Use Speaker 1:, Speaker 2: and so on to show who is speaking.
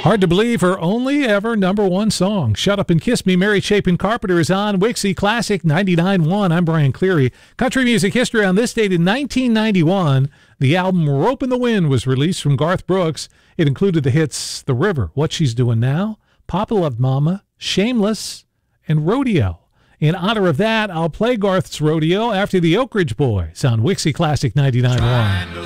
Speaker 1: Hard to believe her only ever #1 song. Shut Up and Kiss Me, Mary Chapin Carpenter is on Wixie Classic 99.1. I'm Brian Cleary. Country music history on this date in 1991. The album Rope in the Wind was released from Garth Brooks. It included the hits The River, What She's Doing Now, Papa Loved Mama, Shameless, and Rodeo. In honor of that, I'll play Garth's Rodeo after the Oak Ridge Boys on Wixie Classic 99.1.